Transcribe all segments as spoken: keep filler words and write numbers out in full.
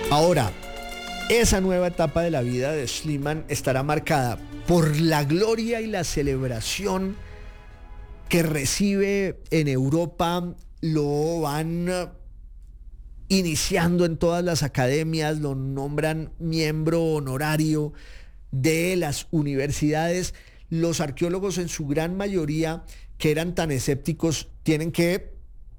Ahora, esa nueva etapa de la vida de Schliemann estará marcada por la gloria y la celebración que recibe en Europa. Lo van iniciando en todas las academias, lo nombran miembro honorario de las universidades. Los arqueólogos, en su gran mayoría, que eran tan escépticos, tienen que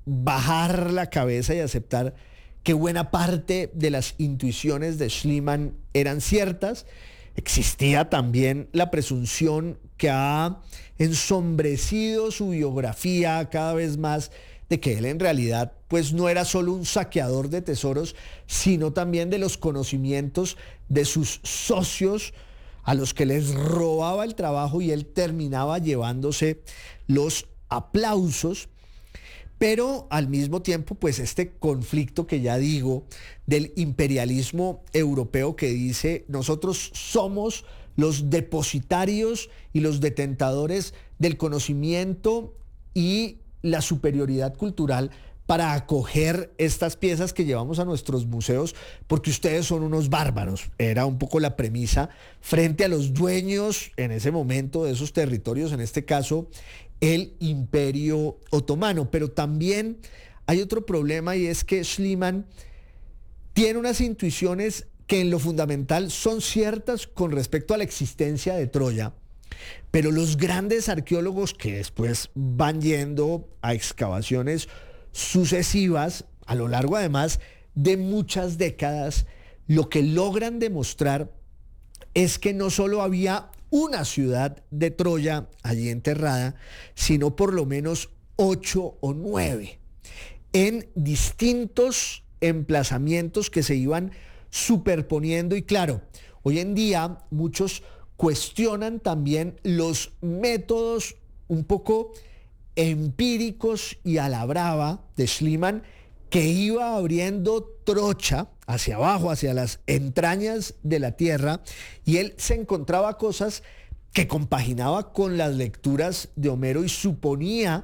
bajar la cabeza y aceptar que buena parte de las intuiciones de Schliemann eran ciertas. Existía también la presunción que ha ensombrecido su biografía cada vez más, de que él en realidad pues no era solo un saqueador de tesoros, sino también de los conocimientos de sus socios, a los que les robaba el trabajo y él terminaba llevándose los aplausos. Pero al mismo tiempo, pues este conflicto que ya digo del imperialismo europeo, que dice: nosotros somos los depositarios y los detentadores del conocimiento y la superioridad cultural para acoger estas piezas que llevamos a nuestros museos, porque ustedes son unos bárbaros. Era un poco la premisa frente a los dueños en ese momento de esos territorios, en este caso el Imperio Otomano. Pero también hay otro problema, y es que Schliemann tiene unas intuiciones que en lo fundamental son ciertas con respecto a la existencia de Troya, pero los grandes arqueólogos que después van yendo a excavaciones sucesivas a lo largo además de muchas décadas, lo que logran demostrar es que no solo había una ciudad de Troya allí enterrada, sino por lo menos ocho o nueve, en distintos emplazamientos que se iban superponiendo. Y claro, hoy en día muchos cuestionan también los métodos un poco empíricos y a la brava de Schliemann, que iba abriendo trocha hacia abajo, hacia las entrañas de la tierra, y él se encontraba cosas que compaginaba con las lecturas de Homero y suponía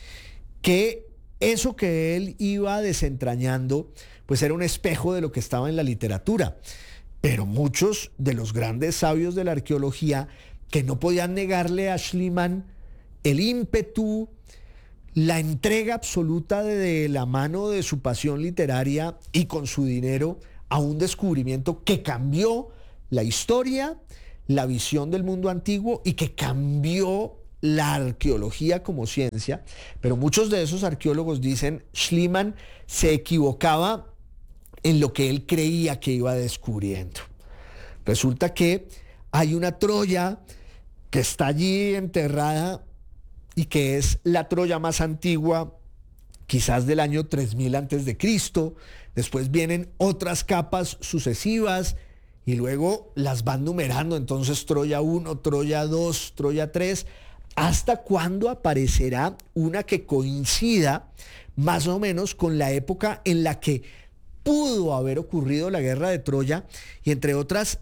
que eso que él iba desentrañando pues era un espejo de lo que estaba en la literatura. Pero muchos de los grandes sabios de la arqueología, que no podían negarle a Schliemann el ímpetu, la entrega absoluta de, de la mano de su pasión literaria y con su dinero a un descubrimiento que cambió la historia, la visión del mundo antiguo, y que cambió la arqueología como ciencia. Pero muchos de esos arqueólogos dicen: Schliemann se equivocaba en lo que él creía que iba descubriendo. Resulta que hay una Troya que está allí enterrada y que es la Troya más antigua, quizás del año tres mil antes de Cristo. Después vienen otras capas sucesivas y luego las van numerando. Entonces Troya uno, Troya dos, Troya tres, hasta cuando aparecerá una que coincida más o menos con la época en la que pudo haber ocurrido la guerra de Troya. Y entre otras,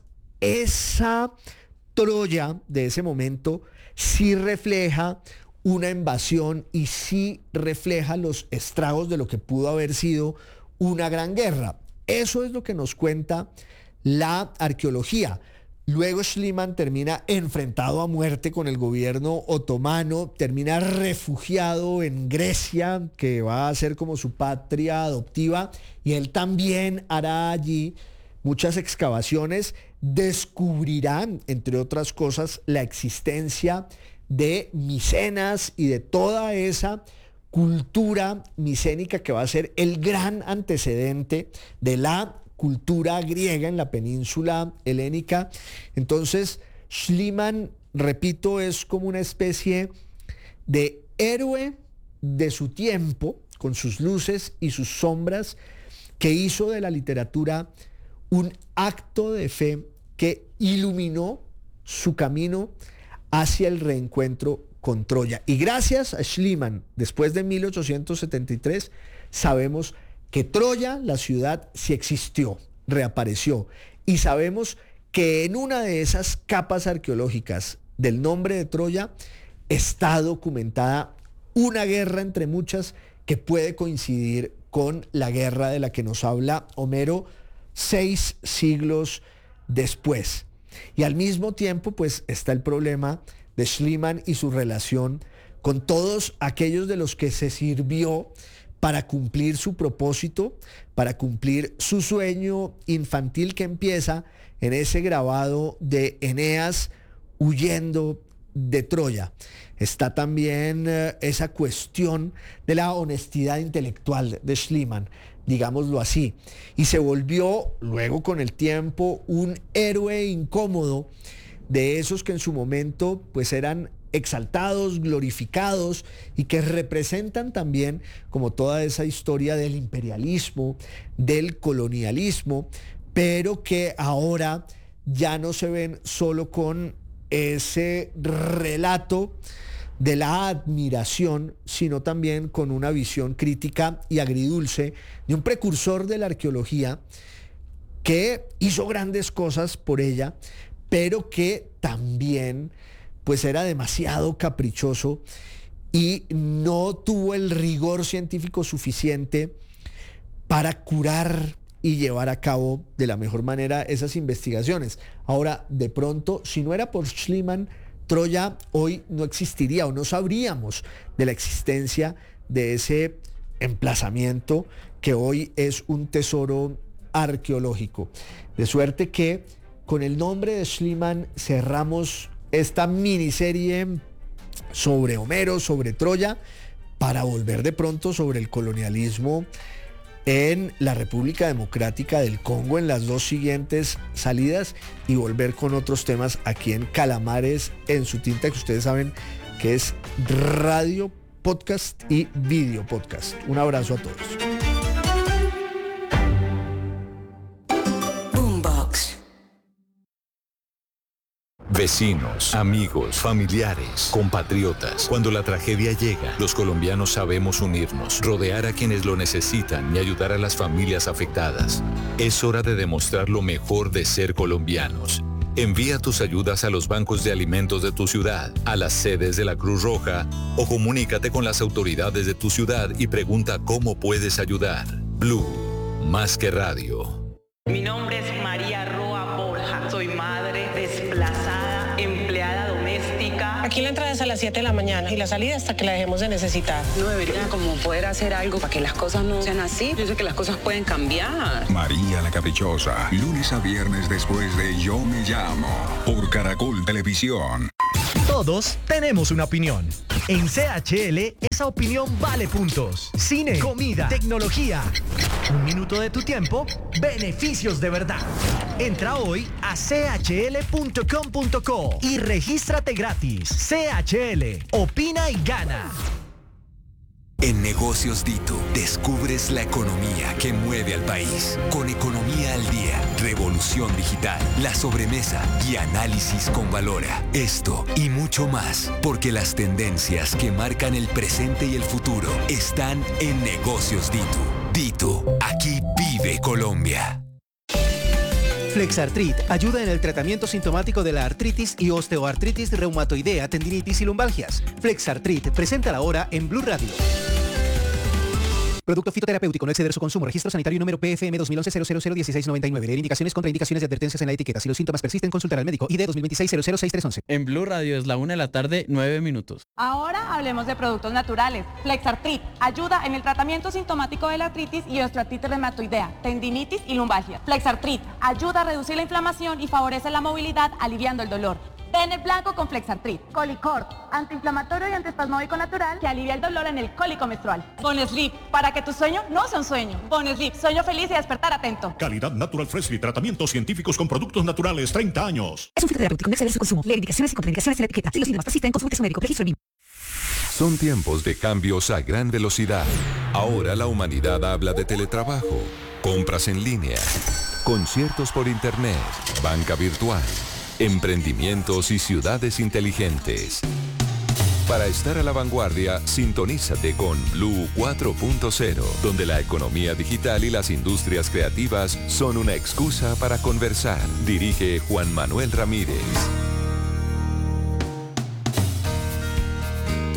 esa Troya de ese momento sí refleja una invasión y sí refleja los estragos de lo que pudo haber sido una gran guerra. Eso es lo que nos cuenta la arqueología. Luego Schliemann termina enfrentado a muerte con el gobierno otomano, termina refugiado en Grecia, que va a ser como su patria adoptiva, y él también hará allí muchas excavaciones. Descubrirán, entre otras cosas, la existencia de Micenas y de toda esa cultura micénica que va a ser el gran antecedente de la cultura griega en la península helénica. Entonces, Schliemann, repito, es como una especie de héroe de su tiempo, con sus luces y sus sombras, que hizo de la literatura un acto de fe que iluminó su camino hacia el reencuentro con Troya. Y gracias a Schliemann, después de mil ochocientos setenta y tres, sabemos que Troya, la ciudad, sí existió, reapareció. Y sabemos que en una de esas capas arqueológicas del nombre de Troya está documentada una guerra entre muchas que puede coincidir con la guerra de la que nos habla Homero, seis siglos después. Y al mismo tiempo, pues está el problema de Schliemann y su relación con todos aquellos de los que se sirvió para cumplir su propósito, para cumplir su sueño infantil que empieza en ese grabado de Eneas huyendo de Troya. Está también eh, esa cuestión de la honestidad intelectual de Schliemann, digámoslo así, y se volvió luego con el tiempo un héroe incómodo de esos que en su momento pues eran exaltados, glorificados y que representan también como toda esa historia del imperialismo, del colonialismo, pero que ahora ya no se ven solo con ese relato de la admiración, sino también con una visión crítica y agridulce de un precursor de la arqueología que hizo grandes cosas por ella, pero que también pues era demasiado caprichoso y no tuvo el rigor científico suficiente para curar y llevar a cabo de la mejor manera esas investigaciones. Ahora, de pronto, si no era por Schliemann, Troya hoy no existiría o no sabríamos de la existencia de ese emplazamiento que hoy es un tesoro arqueológico. De suerte que con el nombre de Schliemann cerramos esta miniserie sobre Homero, sobre Troya, para volver de pronto sobre el colonialismo en la República Democrática del Congo en las dos siguientes salidas y volver con otros temas aquí en Calamares en su tinta, que ustedes saben que es radio, podcast y video podcast. Un abrazo a todos. Vecinos, amigos, familiares, compatriotas. Cuando la tragedia llega, los colombianos sabemos unirnos, rodear a quienes lo necesitan y ayudar a las familias afectadas. Es hora de demostrar lo mejor de ser colombianos. Envía tus ayudas a los bancos de alimentos de tu ciudad, a las sedes de la Cruz Roja o comunícate con las autoridades de tu ciudad y pregunta cómo puedes ayudar. Blue, más que radio. Mi nombre es María Roa Borja. Soy madre desplazada, empleada doméstica. Aquí la entrada es a las siete de la mañana y la salida hasta que la dejemos de necesitar. No debería como poder hacer algo para que las cosas no sean así. Yo sé que las cosas pueden cambiar. María la Caprichosa, lunes a viernes después de Yo Me Llamo, por Caracol Televisión. Todos tenemos una opinión. En C H L, esa opinión vale puntos. Cine, comida, tecnología. Un minuto de tu tiempo, beneficios de verdad. Entra hoy a c h l punto com punto co y regístrate gratis. C H L, opina y gana. En Negocios Dito, descubres la economía que mueve al país. Con Economía al Día, Revolución Digital, La Sobremesa y análisis con Valora. Esto y mucho más, porque las tendencias que marcan el presente y el futuro están en Negocios Dito. Dito, aquí vive Colombia. Flexartrit ayuda en el tratamiento sintomático de la artritis y osteoartritis reumatoidea, tendinitis y lumbalgias. Flexartrit presenta la hora en Blue Radio. Producto fitoterapéutico, no exceder su consumo. Registro sanitario número P F M dos mil once cero cero cero dieciséis noventa y nueve. Leer indicaciones, contraindicaciones y advertencias en la etiqueta. Si los síntomas persisten, consultar al médico. I D dos mil veintiséis cero cero seis tres once. En Blue Radio es la una de la tarde, nueve minutos. Ahora hablemos de productos naturales. Flexartrit ayuda en el tratamiento sintomático de la artritis y osteoartritis reumatoidea, tendinitis y lumbalgia. Flexartrit ayuda a reducir la inflamación y favorece la movilidad, aliviando el dolor. Tener blanco con Flexartrit. Colicort, antiinflamatorio y antiespasmódico natural que alivia el dolor en el cólico menstrual. Bonesleep, para que tu sueño no sea un sueño. Bonesleep, sueño feliz y despertar atento. Calidad Natural Freshly, tratamientos científicos con productos naturales, treinta años. Es un fitoterapéutico, no exceder su consumo. Leer indicaciones y contraindicaciones en la etiqueta. Si los síntomas persisten, consulte a su médico. Registro en Son tiempos de cambios a gran velocidad. Ahora la humanidad habla de teletrabajo, compras en línea, conciertos por internet, banca virtual, emprendimientos y ciudades inteligentes. Para estar a la vanguardia, sintonízate con Blue cuatro punto cero, donde la economía digital y las industrias creativas son una excusa para conversar. Dirige Juan Manuel Ramírez.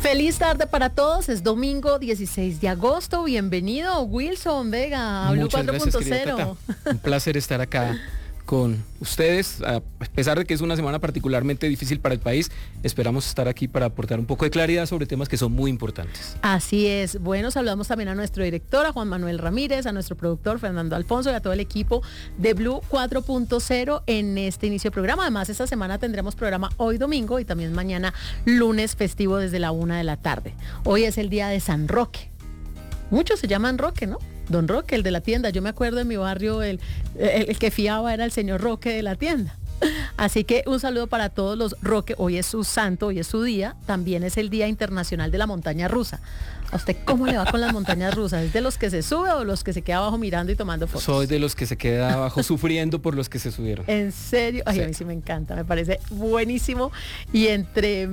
Feliz tarde para todos, es domingo dieciséis de agosto, bienvenido Wilson Vega a Blue cuatro punto cero. Un placer estar acá con ustedes, a pesar de que es una semana particularmente difícil para el país, esperamos estar aquí para aportar un poco de claridad sobre temas que son muy importantes. Así es, bueno, saludamos también a nuestro director, a Juan Manuel Ramírez, a nuestro productor Fernando Alfonso y a todo el equipo de Blue cuatro punto cero en este inicio de programa. Además, esta semana tendremos programa hoy domingo y también mañana lunes festivo desde la una de la tarde. Hoy es el día de San Roque. Muchos se llaman Roque, ¿no? Don Roque, el de la tienda. Yo me acuerdo en mi barrio, el, el, el que fiaba era el señor Roque de la tienda. Así que un saludo para todos los Roque. Hoy es su santo, hoy es su día. También es el Día Internacional de la Montaña Rusa. ¿A usted cómo le va con las montañas rusas? ¿Es de los que se sube o los que se queda abajo mirando y tomando fotos? Soy de los que se queda abajo sufriendo por los que se subieron. ¿En serio? Ay, sí. A mí sí me encanta, me parece buenísimo. Y entre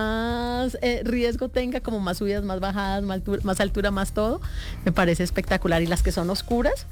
más eh, riesgo tenga, como más subidas, más bajadas, más altura, más altura, más todo, me parece espectacular. Y las que son oscuras,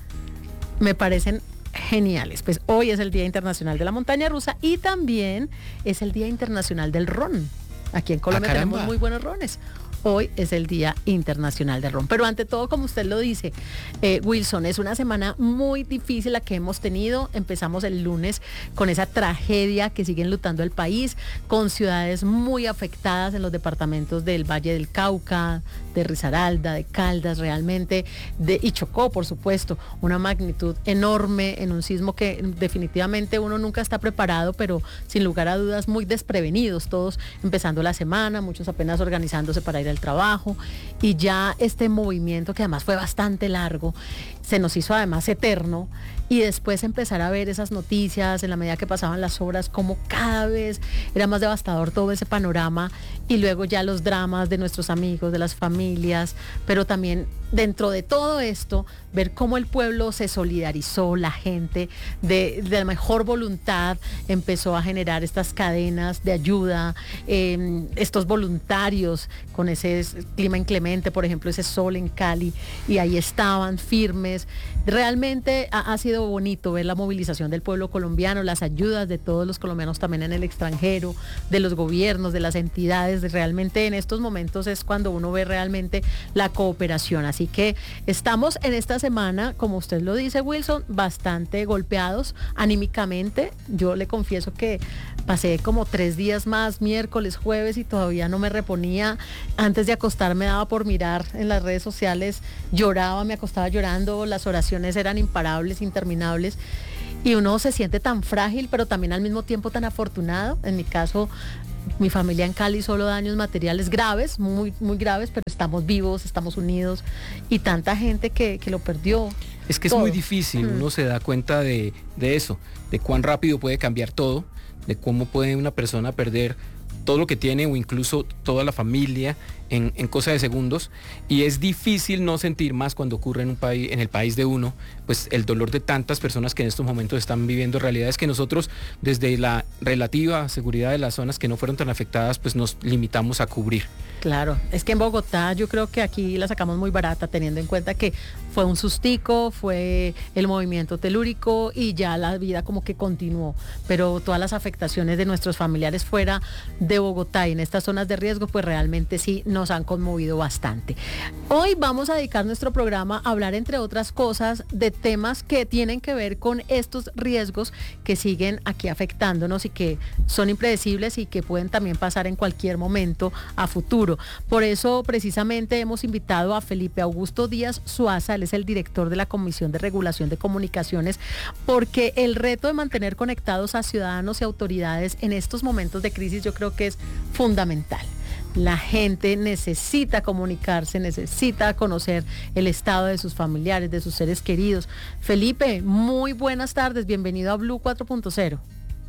me parecen geniales. Pues hoy es el Día Internacional de la Montaña Rusa y también es el Día Internacional del Ron. Aquí en Colombia ah, tenemos muy buenos rones. Hoy es el Día Internacional del Ron. Pero ante todo, como usted lo dice, eh, Wilson, es una semana muy difícil la que hemos tenido. Empezamos el lunes con esa tragedia que sigue enlutando el país, con ciudades muy afectadas en los departamentos del Valle del Cauca, de Risaralda, de Caldas, realmente, de, y Chocó, por supuesto, una magnitud enorme en un sismo que definitivamente uno nunca está preparado, pero sin lugar a dudas muy desprevenidos, todos empezando la semana, muchos apenas organizándose para ir al trabajo, y ya este movimiento que además fue bastante largo, se nos hizo además eterno, y después empezar a ver esas noticias en la medida que pasaban las horas, como cada vez era más devastador todo ese panorama, y luego ya los dramas de nuestros amigos, de las familias, pero también dentro de todo esto, ver cómo el pueblo se solidarizó, la gente de, de la mejor voluntad empezó a generar estas cadenas de ayuda, eh, estos voluntarios con ese clima inclemente, por ejemplo, ese sol en Cali, y ahí estaban firmes. Realmente ha, ha sido bonito ver la movilización del pueblo colombiano, las ayudas de todos los colombianos también en el extranjero, de los gobiernos, de las entidades. Realmente en estos momentos es cuando uno ve realmente la cooperación. Así que estamos en esta semana, como usted lo dice, Wilson, bastante golpeados anímicamente. Yo le confieso que pasé como tres días más, miércoles, jueves, y todavía no me reponía. Antes de acostarme daba por mirar en las redes sociales, lloraba, me acostaba llorando, las oraciones eran imparables, interminables, y uno se siente tan frágil, pero también al mismo tiempo tan afortunado. En mi caso, mi familia en Cali solo daños materiales graves, muy, muy graves, pero estamos vivos, estamos unidos, y tanta gente que, que lo perdió. Es que es todo muy difícil, mm. uno se da cuenta de, de eso, de cuán rápido puede cambiar todo, de cómo puede una persona perder todo lo que tiene o incluso toda la familia en, en cosa de segundos, y es difícil no sentir más cuando ocurre en un país, en el país de uno, pues el dolor de tantas personas que en estos momentos están viviendo realidades que nosotros desde la relativa seguridad de las zonas que no fueron tan afectadas, pues nos limitamos a cubrir. Claro, es que en Bogotá yo creo que aquí la sacamos muy barata, teniendo en cuenta que fue un sustico, fue el movimiento telúrico y ya la vida como que continuó, pero todas las afectaciones de nuestros familiares fuera de Bogotá y en estas zonas de riesgo, pues realmente sí nos han conmovido bastante. Hoy vamos a dedicar nuestro programa a hablar, entre otras cosas, de temas que tienen que ver con estos riesgos que siguen aquí afectándonos y que son impredecibles y que pueden también pasar en cualquier momento a futuro. Por eso, precisamente, hemos invitado a Felipe Augusto Díaz Suaza, él es el director de la Comisión de Regulación de Comunicaciones, porque el reto de mantener conectados a ciudadanos y autoridades en estos momentos de crisis yo creo que es fundamental. La gente necesita comunicarse, necesita conocer el estado de sus familiares, de sus seres queridos. Felipe, muy buenas tardes, bienvenido a Blue cuatro punto cero.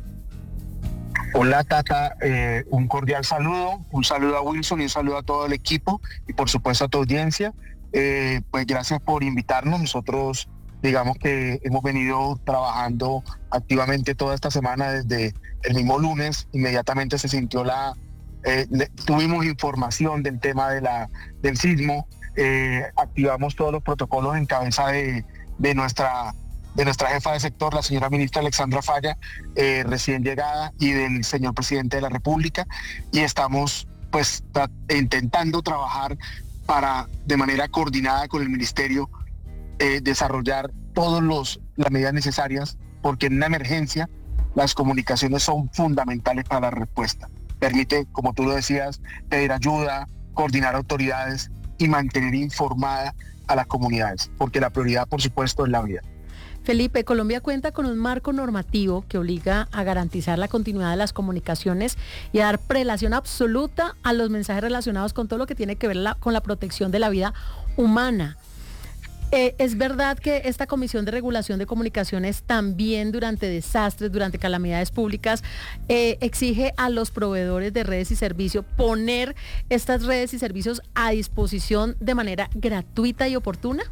Hola Tata, eh, un cordial saludo, un saludo a Wilson y un saludo a todo el equipo y por supuesto a tu audiencia. Eh, pues gracias por invitarnos. Nosotros digamos que hemos venido trabajando activamente toda esta semana desde el mismo lunes. Inmediatamente se sintió la, eh, le, tuvimos información del tema de la, del sismo, eh, activamos todos los protocolos en cabeza de, de nuestra de nuestra jefa de sector, la señora ministra Alexandra Falla, eh, recién llegada, y del señor presidente de la República, y estamos pues tra- intentando trabajar para, de manera coordinada con el ministerio, eh, desarrollar todos los las medidas necesarias, porque en una emergencia las comunicaciones son fundamentales para la respuesta. Permite, como tú lo decías, pedir ayuda, coordinar autoridades y mantener informada a las comunidades, porque la prioridad, por supuesto, es la vida. Felipe, Colombia cuenta con un marco normativo que obliga a garantizar la continuidad de las comunicaciones y a dar prelación absoluta a los mensajes relacionados con todo lo que tiene que ver la, con la protección de la vida humana. Eh, ¿Es verdad que esta Comisión de Regulación de Comunicaciones también durante desastres, durante calamidades públicas, eh, exige a los proveedores de redes y servicios poner estas redes y servicios a disposición de manera gratuita y oportuna?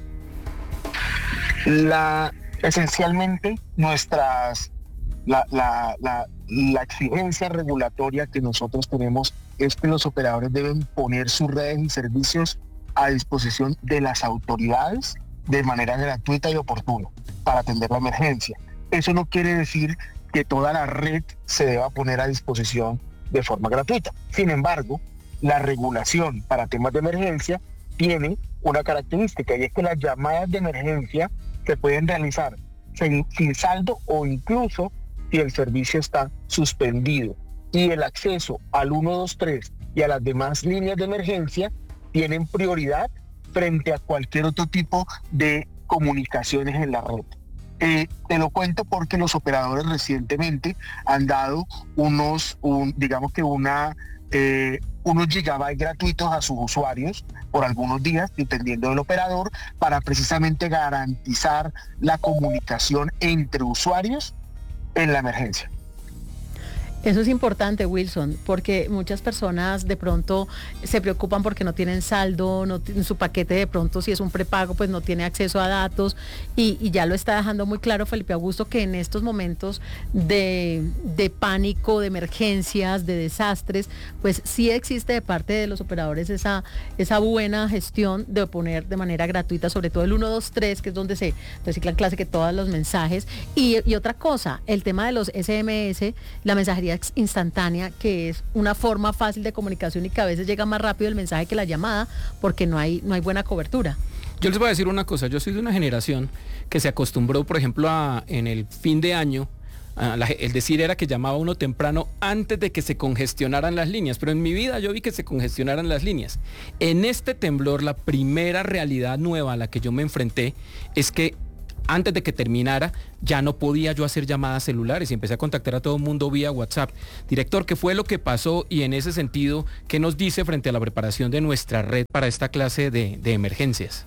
La, esencialmente, nuestras, la, la, la, la exigencia regulatoria que nosotros tenemos es que los operadores deben poner sus redes y servicios a disposición de las autoridades de manera gratuita y oportuna para atender la emergencia. Eso no quiere decir que toda la red se deba poner a disposición de forma gratuita. Sin embargo, la regulación para temas de emergencia tiene una característica, y es que las llamadas de emergencia se pueden realizar sin, sin saldo o incluso si el servicio está suspendido, y el acceso al uno dos tres y a las demás líneas de emergencia tienen prioridad frente a cualquier otro tipo de comunicaciones en la red. Eh, te lo cuento porque los operadores recientemente han dado unos, un, digamos que una, eh, unos gigabytes gratuitos a sus usuarios por algunos días, dependiendo del operador, para precisamente garantizar la comunicación entre usuarios en la emergencia. Eso es importante, Wilson, porque muchas personas de pronto se preocupan porque no tienen saldo, no tienen su paquete, de pronto si es un prepago pues no tiene acceso a datos, y, y ya lo está dejando muy claro Felipe Augusto, que en estos momentos de, de pánico, de emergencias, de desastres, pues sí existe de parte de los operadores esa, esa buena gestión de poner de manera gratuita, sobre todo el uno dos tres, que es donde se reciclan clase que todos los mensajes, y, y otra cosa, el tema de los ese eme ese, la mensajería instantánea, que es una forma fácil de comunicación y que a veces llega más rápido el mensaje que la llamada porque no hay, no hay buena cobertura. Yo les voy a decir una cosa, yo soy de una generación que se acostumbró, por ejemplo, a, en el fin de año, a la, el decir era que llamaba uno temprano antes de que se congestionaran las líneas, pero en mi vida yo vi que se congestionaran las líneas. En este temblor, la primera realidad nueva a la que yo me enfrenté es que antes de que terminara, ya no podía yo hacer llamadas celulares y empecé a contactar a todo el mundo vía WhatsApp. Director, ¿qué fue lo que pasó? Y en ese sentido, ¿qué nos dice frente a la preparación de nuestra red para esta clase de, de emergencias?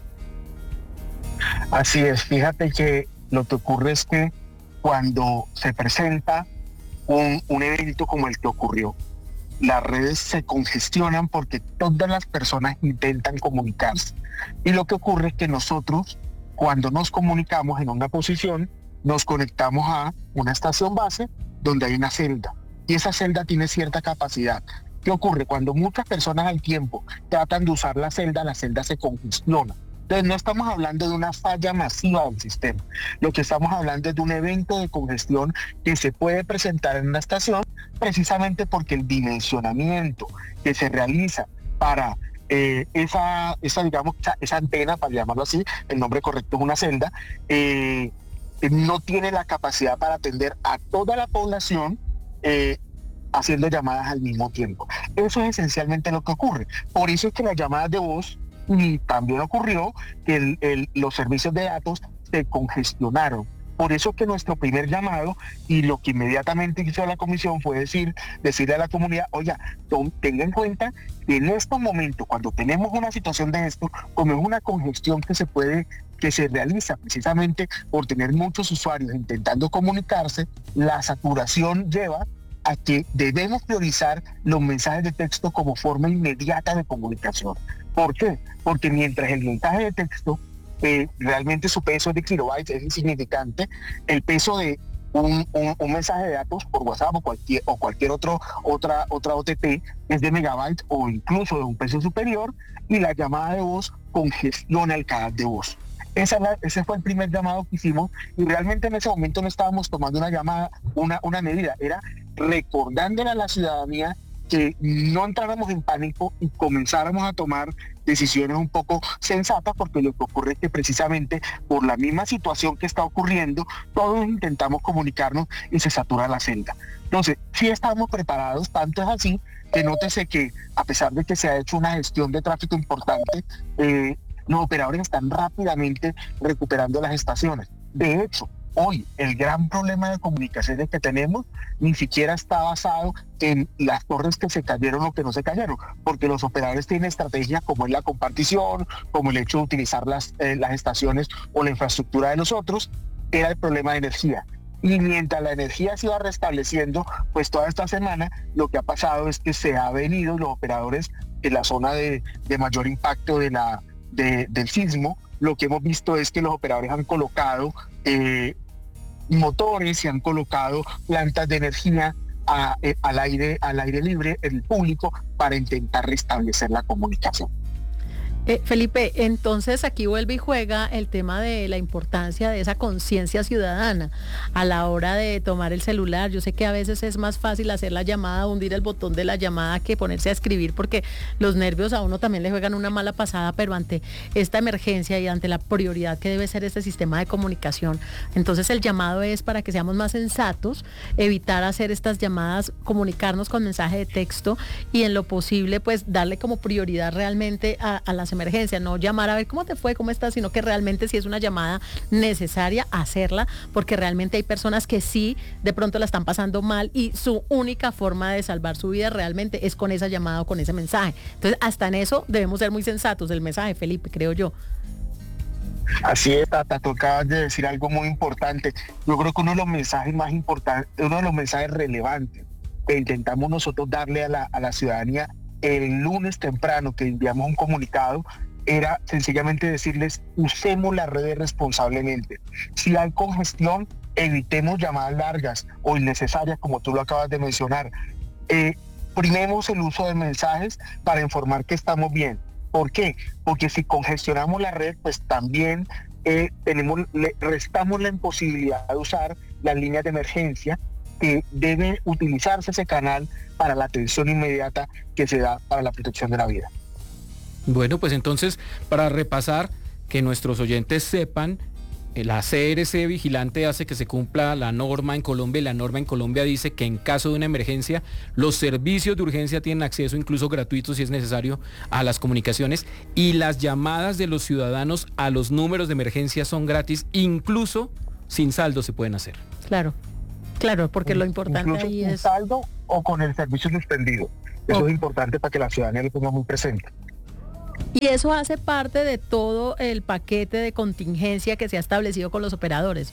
Así es, fíjate que lo que ocurre es que cuando se presenta un, un evento como el que ocurrió, las redes se congestionan porque todas las personas intentan comunicarse. Y lo que ocurre es que nosotros, cuando nos comunicamos en una posición, nos conectamos a una estación base donde hay una celda, y esa celda tiene cierta capacidad. ¿Qué ocurre? Cuando muchas personas al tiempo tratan de usar la celda, la celda se congestiona. Entonces no estamos hablando de una falla masiva del sistema, lo que estamos hablando es de un evento de congestión que se puede presentar en una estación, precisamente porque el dimensionamiento que se realiza para Eh, esa, esa, digamos, esa, esa antena, para llamarlo así, el nombre correcto es una celda, eh, no tiene la capacidad para atender a toda la población eh, haciendo llamadas al mismo tiempo. Eso es esencialmente lo que ocurre. Por eso es que las llamadas de voz, y también ocurrió que el, el, los servicios de datos se congestionaron. Por eso que nuestro primer llamado, y lo que inmediatamente hizo la comisión, fue decir, decirle a la comunidad, oiga, tenga en cuenta que en estos momentos, cuando tenemos una situación de esto, como es una congestión que se puede, que se realiza precisamente por tener muchos usuarios intentando comunicarse, la saturación lleva a que debemos priorizar los mensajes de texto como forma inmediata de comunicación. ¿Por qué? Porque mientras el mensaje de texto Eh, realmente su peso de kilobytes es insignificante, el peso de un, un, un mensaje de datos por WhatsApp o cualquier, o cualquier otro, otra, otra O T P es de megabytes o incluso de un peso superior, y la llamada de voz congestiona el canal de voz. Esa, ese fue el primer llamado que hicimos, y realmente en ese momento no estábamos tomando una llamada, una, una medida, era recordándole a la ciudadanía que no entráramos en pánico y comenzáramos a tomar decisiones un poco sensatas, porque lo que ocurre es que precisamente por la misma situación que está ocurriendo, todos intentamos comunicarnos y se satura la senda. Entonces, sí estamos preparados, tanto es así que nótese que a pesar de que se ha hecho una gestión de tráfico importante, eh, los operadores están rápidamente recuperando las estaciones. De hecho, hoy el gran problema de comunicaciones que tenemos ni siquiera está basado en las torres que se cayeron o que no se cayeron, porque los operadores tienen estrategias como es la compartición, como el hecho de utilizar las, eh, las estaciones o la infraestructura de los otros. Era el problema de energía. Y mientras la energía se iba restableciendo, pues toda esta semana lo que ha pasado es que se ha venido los operadores en la zona de, de mayor impacto de la, de, del sismo. Lo que hemos visto es que los operadores han colocado eh, motores y han colocado plantas de energía a, eh, al, aire, al aire libre en el público para intentar restablecer la comunicación. Eh, Felipe, entonces aquí vuelve y juega el tema de la importancia de esa conciencia ciudadana a la hora de tomar el celular. Yo sé que a veces es más fácil hacer la llamada, hundir el botón de la llamada que ponerse a escribir, porque los nervios a uno también le juegan una mala pasada, pero ante esta emergencia y ante la prioridad que debe ser este sistema de comunicación, entonces el llamado es para que seamos más sensatos, evitar hacer estas llamadas, comunicarnos con mensaje de texto y en lo posible pues darle como prioridad realmente a, a las emergencia, no llamar a ver cómo te fue, cómo estás, sino que realmente si es una llamada necesaria, hacerla, porque realmente hay personas que sí, de pronto la están pasando mal y su única forma de salvar su vida realmente es con esa llamada o con ese mensaje. Entonces, hasta en eso debemos ser muy sensatos, el mensaje, Felipe, creo yo. Así es, Tata, tú acabas de decir algo muy importante. Yo creo que uno de los mensajes más importantes, uno de los mensajes relevantes que intentamos nosotros darle a la, a la ciudadanía el lunes temprano que enviamos un comunicado, era sencillamente decirles: usemos las redes responsablemente. Si hay congestión, evitemos llamadas largas o innecesarias, como tú lo acabas de mencionar. Eh, primemos el uso de mensajes para informar que estamos bien. ¿Por qué? Porque si congestionamos la red, pues también eh, tenemos, le restamos la imposibilidad de usar las líneas de emergencia, que debe utilizarse ese canal para la atención inmediata que se da para la protección de la vida. Bueno, pues entonces, para repasar, que nuestros oyentes sepan, la C R C Vigilante hace que se cumpla la norma en Colombia, y la norma en Colombia dice que en caso de una emergencia, los servicios de urgencia tienen acceso, incluso gratuito si es necesario, a las comunicaciones, y las llamadas de los ciudadanos a los números de emergencia son gratis, incluso sin saldo se pueden hacer. Claro. Claro, porque lo importante incluso ahí sin es... saldo o con el servicio suspendido. Eso oh. es importante para que la ciudadanía lo ponga muy presente. Y eso hace parte de todo el paquete de contingencia que se ha establecido con los operadores.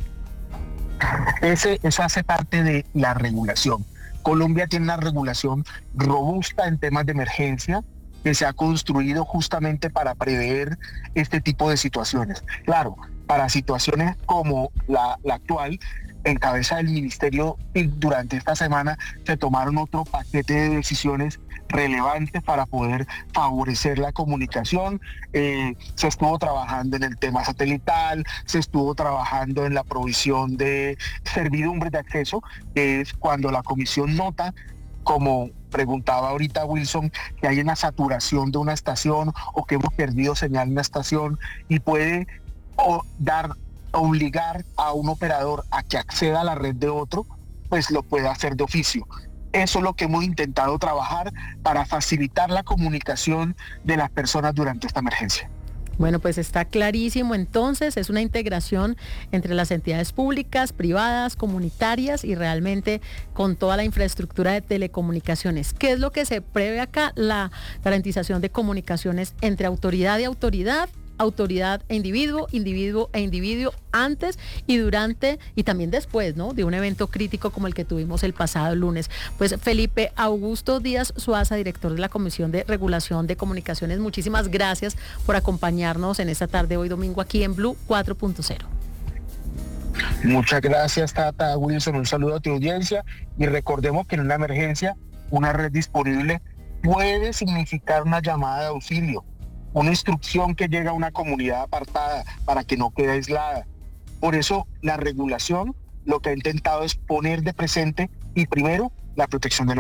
Ese, eso hace parte de la regulación. Colombia tiene una regulación robusta en temas de emergencia que se ha construido justamente para prever este tipo de situaciones. Claro, para situaciones como la, la actual, en cabeza del ministerio, durante esta semana se tomaron otro paquete de decisiones relevantes para poder favorecer la comunicación. Eh, se estuvo trabajando en el tema satelital, se estuvo trabajando en la provisión de servidumbres de acceso, que es cuando la comisión nota, como preguntaba ahorita Wilson, que hay una saturación de una estación o que hemos perdido señal en una estación, y puede o dar obligar a un operador a que acceda a la red de otro, pues lo puede hacer de oficio. Eso es lo que hemos intentado trabajar para facilitar la comunicación de las personas durante esta emergencia. Bueno, pues está clarísimo. Entonces, es una integración entre las entidades públicas, privadas, comunitarias y realmente con toda la infraestructura de telecomunicaciones. ¿Qué es lo que se prevé acá? La garantización de comunicaciones entre autoridad y autoridad, autoridad e individuo, individuo e individuo, antes y durante y también después, ¿no?, de un evento crítico como el que tuvimos el pasado lunes. Pues Felipe Augusto Díaz Suaza, director de la Comisión de Regulación de Comunicaciones, muchísimas gracias por acompañarnos en esta tarde hoy domingo aquí en Blue cuatro punto cero. Muchas gracias, Tata, Wilson, un saludo a tu audiencia, y recordemos que en una emergencia una red disponible puede significar una llamada de auxilio, una instrucción que llega a una comunidad apartada para que no quede aislada. Por eso la regulación lo que ha intentado es poner de presente y primero la protección de la vida.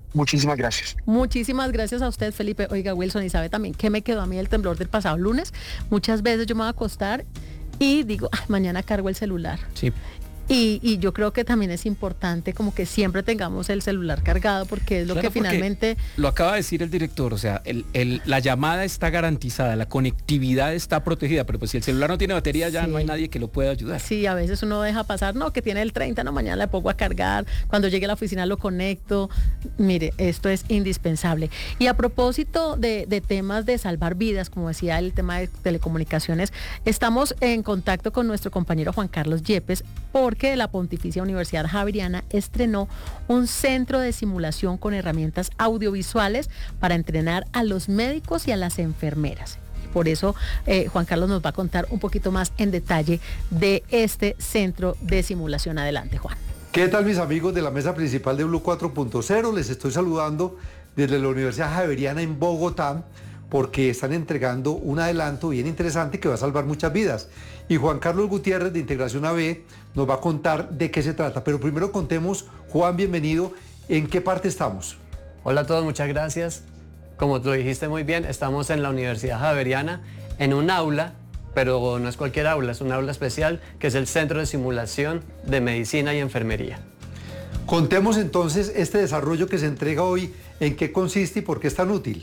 Muchísimas gracias. Muchísimas gracias a usted, Felipe. Oiga, Wilson, y sabe también que me quedó a mí el temblor del pasado lunes. Muchas veces yo me voy a acostar y digo, ay, mañana cargo el celular. Sí. Y, y yo creo que también es importante como que siempre tengamos el celular cargado, porque es lo Claro, que finalmente... Lo acaba de decir el director, o sea, el, el, la llamada está garantizada, la conectividad está protegida, pero pues si el celular no tiene batería ya sí. no hay nadie que lo pueda ayudar. Sí, a veces uno deja pasar, no, que tiene el treinta, no, mañana le pongo a cargar, cuando llegue a la oficina lo conecto. Mire, esto es indispensable. Y a propósito de, de temas de salvar vidas, como decía el tema de telecomunicaciones, estamos en contacto con nuestro compañero Juan Carlos Yepes, porque la Pontificia Universidad Javeriana estrenó un centro de simulación con herramientas audiovisuales para entrenar a los médicos y a las enfermeras. Por eso eh, Juan Carlos nos va a contar un poquito más en detalle de este centro de simulación. Adelante, Juan. ¿Qué tal, mis amigos de la mesa principal de Blue cuatro punto cero? Les estoy saludando desde la Universidad Javeriana en Bogotá, porque están entregando un adelanto bien interesante que va a salvar muchas vidas. Y Juan Carlos Gutiérrez de Integración A B nos va a contar de qué se trata. Pero primero contemos, Juan, bienvenido, ¿en qué parte estamos? Hola a todos, muchas gracias. Como tú lo dijiste muy bien, estamos en la Universidad Javeriana, en un aula, pero no es cualquier aula, es un aula especial, que es el Centro de Simulación de Medicina y Enfermería. Contemos entonces este desarrollo que se entrega hoy, ¿en qué consiste y por qué es tan útil?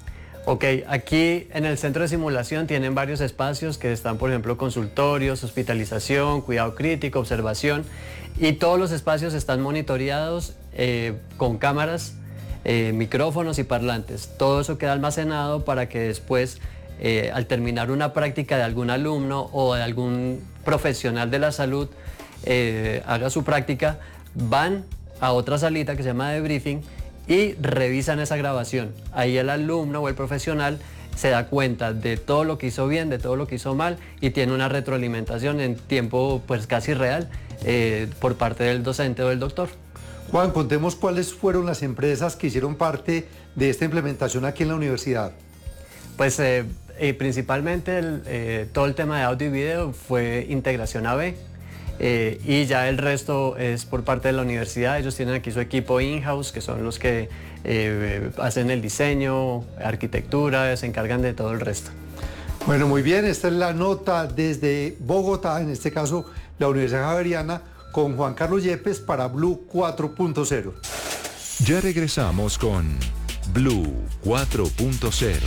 Ok, aquí en el centro de simulación tienen varios espacios que están, por ejemplo, consultorios, hospitalización, cuidado crítico, observación, y todos los espacios están monitoreados eh, con cámaras, eh, micrófonos y parlantes. Todo eso queda almacenado para que después, eh, al terminar una práctica de algún alumno o de algún profesional de la salud, eh, haga su práctica, van a otra salita que se llama debriefing y revisan esa grabación. Ahí el alumno o el profesional se da cuenta de todo lo que hizo bien, de todo lo que hizo mal, y tiene una retroalimentación en tiempo pues casi real eh, por parte del docente o del doctor. Juan, contemos cuáles fueron las empresas que hicieron parte de esta implementación aquí en la universidad. Pues eh, eh, principalmente el, eh, todo el tema de audio y video fue Integración A B. Eh, y ya el resto es por parte de la universidad. Ellos tienen aquí su equipo in-house, que son los que eh, hacen el diseño, arquitectura, se encargan de todo el resto. Bueno, muy bien, esta es la nota desde Bogotá, en este caso la Universidad Javeriana, con Juan Carlos Yepes para Blue cuatro punto cero. Ya regresamos con Blue cuatro punto cero.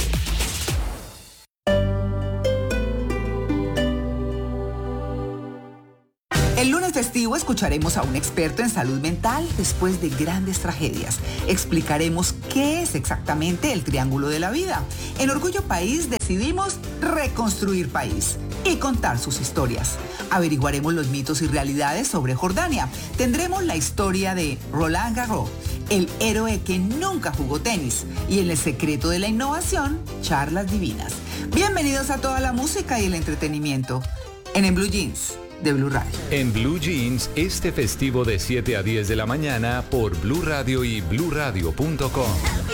El lunes festivo escucharemos a un experto en salud mental después de grandes tragedias. Explicaremos qué es exactamente el triángulo de la vida. En Orgullo País decidimos reconstruir país y contar sus historias. Averiguaremos los mitos y realidades sobre Jordania. Tendremos la historia de Roland Garros, el héroe que nunca jugó tenis, y en el secreto de la innovación, charlas divinas. Bienvenidos a toda la música y el entretenimiento en En Blue Jeans de Blue Radio. En Blue Jeans, este festivo de siete a diez de la mañana por Blue Radio y blue radio punto com.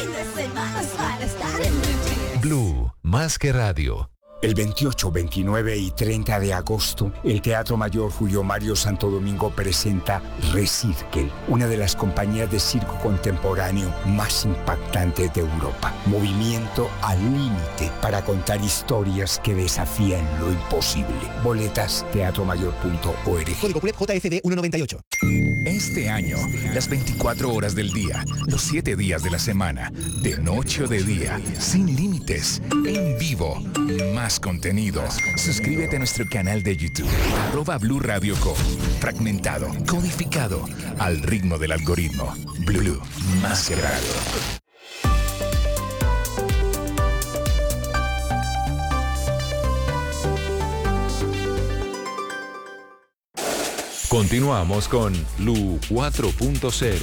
Blue, más que radio. El veintiocho, veintinueve y treinta de agosto, el Teatro Mayor Julio Mario Santo Domingo presenta Recirkel, una de las compañías de circo contemporáneo más impactantes de Europa. Movimiento al límite para contar historias que desafían lo imposible. Boletas, teatro mayor punto org. Código P U J F D ciento noventa y ocho. Este año, las veinticuatro horas del día, los siete días de la semana, de noche o de día, sin límites, en vivo, más contenido. Suscríbete a nuestro canal de YouTube, arroba Blue Radio Co. Fragmentado, codificado, al ritmo del algoritmo. Blue, más que radio. Continuamos con Blue cuatro punto cero.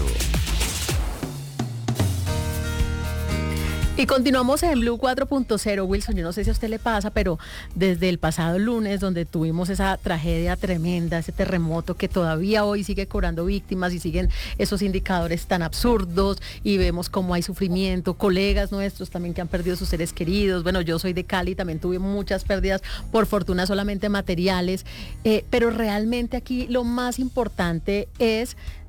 Y continuamos en Blue cuatro punto cero, Wilson. Yo no sé si a usted le pasa, pero desde el pasado lunes, donde tuvimos esa tragedia tremenda, ese terremoto que todavía hoy sigue cobrando víctimas y siguen esos indicadores tan absurdos, y vemos cómo hay sufrimiento, colegas nuestros también que han perdido sus seres queridos. Bueno, yo soy de Cali, también tuve muchas pérdidas, por fortuna solamente materiales, eh, pero realmente aquí lo más importante es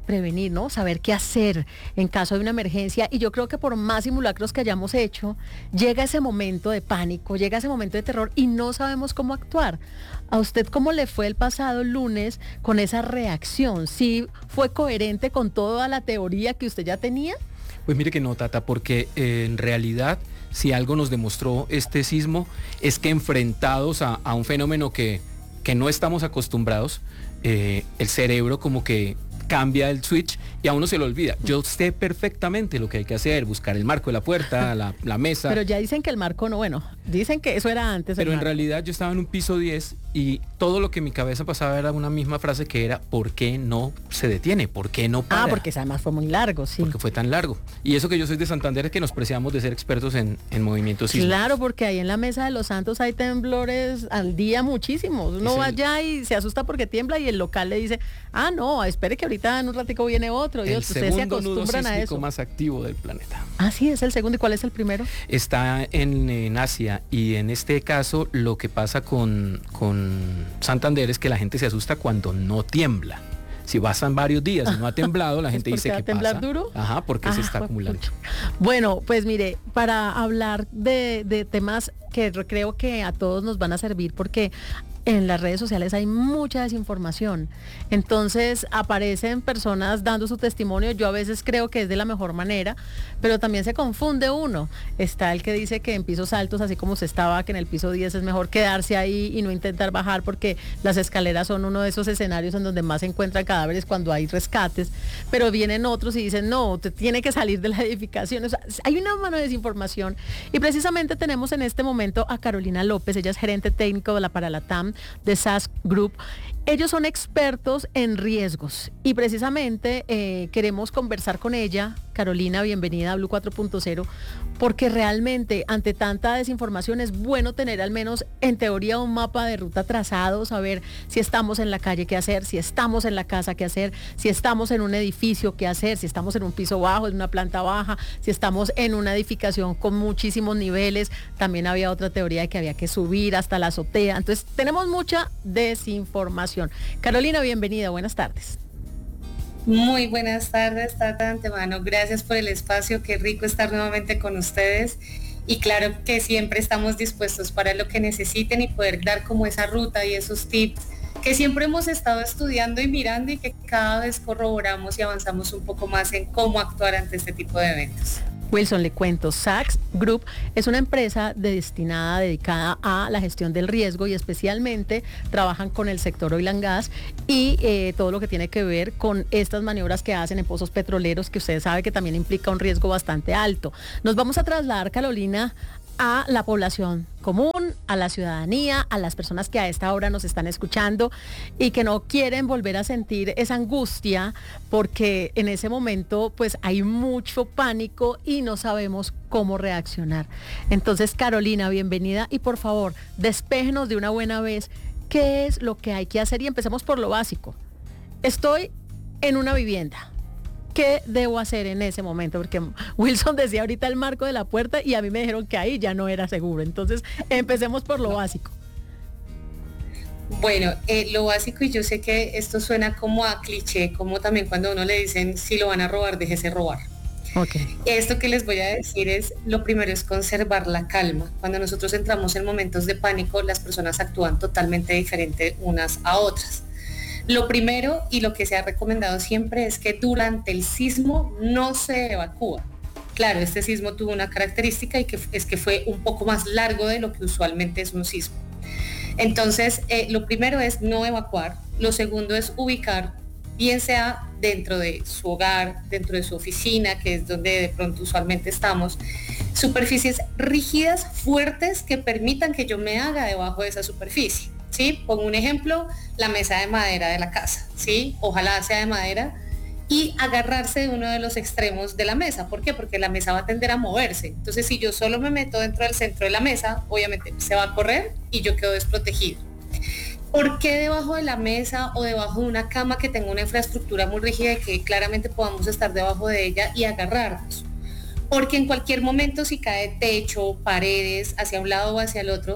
prevenir, ¿no? Saber qué hacer en caso de una emergencia. Y yo creo que por más simulacros que hayamos hecho, llega ese momento de pánico, llega ese momento de terror y no sabemos cómo actuar. ¿A usted cómo le fue el pasado lunes con esa reacción? ¿Sí fue coherente con toda la teoría que usted ya tenía? Pues mire que no, Tata, porque eh, en realidad, si algo nos demostró este sismo, es que enfrentados a, a un fenómeno que, que no estamos acostumbrados, eh, el cerebro como que cambia el switch y a uno se lo olvida. Yo sé perfectamente lo que hay que hacer, buscar el marco de la puerta, la, la mesa. Pero ya dicen que el marco no, bueno, dicen que eso era antes. Pero en marco. realidad yo estaba en un piso diez y todo lo que en mi cabeza pasaba era una misma frase que era ¿por qué no se detiene? ¿Por qué no para? Ah, porque además fue muy largo, sí. Porque fue tan largo. Y eso que yo soy de Santander es que nos preciamos de ser expertos en, en movimientos sísmicos. Claro, porque ahí en la Mesa de los Santos hay temblores al día muchísimos. Uno Es va el- allá y se asusta porque tiembla y el local le dice, ah, no, espere que ahorita en un ratico viene otro. El Dios, ustedes se segundo nudo acostumbran a sísmico eso. más activo del planeta. Ah, sí, es el segundo. ¿Y cuál es el primero? Está en, en Asia y en este caso lo que pasa con, con Santander es que la gente se asusta cuando no tiembla. Si pasan varios días y no ha temblado, la gente ¿Es dice porque va que a temblar pasa. duro? Ajá, porque se Ah, está jue- acumulando. Bueno, pues mire, para hablar de, de temas que creo que a todos nos van a servir porque en las redes sociales hay mucha desinformación. Entonces aparecen personas dando su testimonio. Yo a veces creo que es de la mejor manera, pero también se confunde uno. Está el que dice que en pisos altos, así como se estaba, que en el piso diez es mejor quedarse ahí y no intentar bajar porque las escaleras son uno de esos escenarios en donde más se encuentran cadáveres cuando hay rescates. Pero vienen otros y dicen, no, usted tiene que salir de la edificación. O sea, hay una mano de desinformación. Y precisamente tenemos en este momento a Carolina López. Ella es gerente técnico de la Paralatam de S A S Group. Ellos son expertos en riesgos y precisamente eh, queremos conversar con ella. Carolina, bienvenida a Blue cuatro punto cero, porque realmente ante tanta desinformación es bueno tener al menos en teoría un mapa de ruta trazado, saber si estamos en la calle qué hacer, si estamos en la casa qué hacer, si estamos en un edificio qué hacer, si estamos en un piso bajo, en una planta baja, si estamos en una edificación con muchísimos niveles. También había otra teoría de que había que subir hasta la azotea. Entonces tenemos mucha desinformación. Carolina, bienvenida, buenas tardes. Muy buenas tardes, Tata, de antemano. Gracias por el espacio, qué rico estar nuevamente con ustedes. Y claro que siempre estamos dispuestos para lo que necesiten y poder dar como esa ruta y esos tips que siempre hemos estado estudiando y mirando y que cada vez corroboramos y avanzamos un poco más en cómo actuar ante este tipo de eventos. Wilson, le cuento, S A S Group es una empresa destinada, dedicada a la gestión del riesgo y especialmente trabajan con el sector oil and gas y eh, todo lo que tiene que ver con estas maniobras que hacen en pozos petroleros, que usted sabe que también implica un riesgo bastante alto. Nos vamos a trasladar, Carolina, a la población común, a la ciudadanía, a las personas que a esta hora nos están escuchando y que no quieren volver a sentir esa angustia porque en ese momento pues hay mucho pánico y no sabemos cómo reaccionar. Entonces, Carolina, bienvenida y por favor, despéjenos de una buena vez qué es lo que hay que hacer y empecemos por lo básico. Estoy en una vivienda. ¿Qué debo hacer en ese momento? Porque Wilson decía ahorita el marco de la puerta y a mí me dijeron que ahí ya no era seguro. Entonces, empecemos por lo básico. Bueno, eh, lo básico, y yo sé que esto suena como a cliché, como también cuando a uno le dicen si lo van a robar, déjese robar. Okay. Esto que les voy a decir es, lo primero es conservar la calma. Cuando nosotros entramos en momentos de pánico, las personas actúan totalmente diferente unas a otras. Lo primero y lo que se ha recomendado siempre es que durante el sismo no se evacúa. Claro, este sismo tuvo una característica y que es que fue un poco más largo de lo que usualmente es un sismo. Entonces, eh, lo primero es no evacuar. Lo segundo es ubicar, bien sea dentro de su hogar, dentro de su oficina, que es donde de pronto usualmente estamos, superficies rígidas, fuertes, que permitan que yo me haga debajo de esa superficie. ¿Sí? Pongo un ejemplo, la mesa de madera de la casa, ¿sí? Ojalá sea de madera, y agarrarse de uno de los extremos de la mesa. ¿Por qué? Porque la mesa va a tender a moverse. Entonces, si yo solo me meto dentro del centro de la mesa, obviamente se va a correr y yo quedo desprotegido. ¿Por qué debajo de la mesa o debajo de una cama que tenga una infraestructura muy rígida y que claramente podamos estar debajo de ella y agarrarnos? Porque en cualquier momento, si cae techo, paredes, hacia un lado o hacia el otro,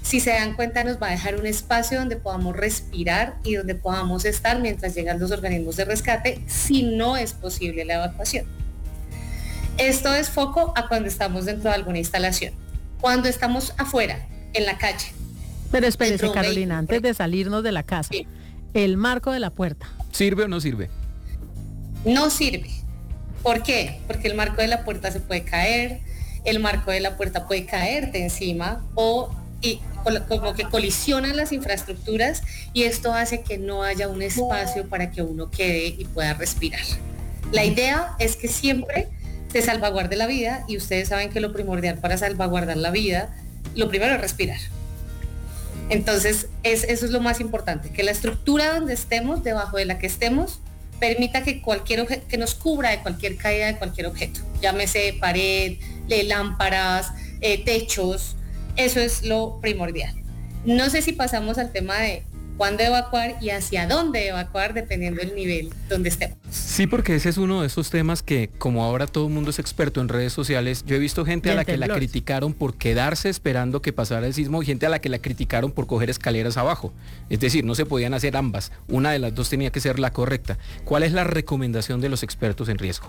Si se dan cuenta, nos va a dejar un espacio donde podamos respirar y donde podamos estar mientras llegan los organismos de rescate, si no es posible la evacuación. Esto es foco a cuando estamos dentro de alguna instalación. Cuando estamos afuera, en la calle. Pero espérese, Carolina, antes de salirnos de la casa, sí. El marco de la puerta. ¿Sirve o no sirve? No sirve. ¿Por qué? Porque el marco de la puerta se puede caer, el marco de la puerta puede caerte encima o y, como que colisionan las infraestructuras y esto hace que no haya un espacio para que uno quede y pueda respirar. La idea es que siempre se salvaguarde la vida y ustedes saben que lo primordial para salvaguardar la vida, lo primero es respirar. Entonces, es, eso es lo más importante, que la estructura donde estemos, debajo de la que estemos, permita que cualquier objeto, que nos cubra de cualquier caída de cualquier objeto, llámese pared, lámparas, eh, techos, eso es lo primordial. No sé si pasamos al tema de cuándo evacuar y hacia dónde evacuar dependiendo del nivel donde estemos. Sí, porque ese es uno de esos temas que, como ahora todo el mundo es experto en redes sociales, yo he visto gente a la que la criticaron por quedarse esperando que pasara el sismo y gente a la que la criticaron por coger escaleras abajo. Es decir, no se podían hacer ambas, una de las dos tenía que ser la correcta. ¿Cuál es la recomendación de los expertos en riesgo?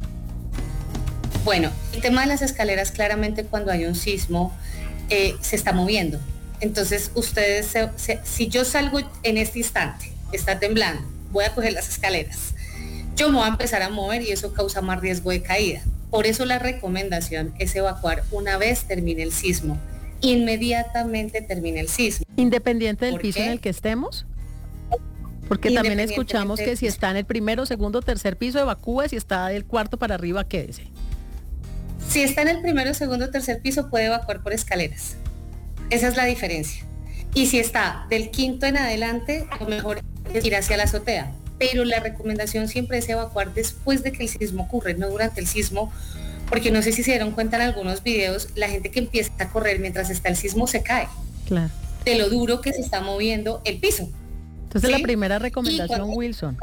Bueno, el tema de las escaleras, claramente cuando hay un sismo eh, se está moviendo. Entonces, ustedes, se, se, si yo salgo en este instante, está temblando, voy a coger las escaleras, yo me voy a empezar a mover y eso causa más riesgo de caída. Por eso la recomendación es evacuar una vez termine el sismo, inmediatamente termine el sismo. ¿Independiente del piso en el que estemos? Porque también escuchamos que si está en el primero, segundo, tercer piso, evacúe, si está del cuarto para arriba, quédese. Si está en el primero, segundo, tercer piso, puede evacuar por escaleras. Esa es la diferencia. Y si está del quinto en adelante, lo mejor es ir hacia la azotea. Pero la recomendación siempre es evacuar después de que el sismo ocurre, no durante el sismo, porque no sé si se dieron cuenta en algunos videos, la gente que empieza a correr mientras está el sismo se cae. Claro. De lo duro que se está moviendo el piso. Entonces, ¿sí? La primera recomendación, Wilson.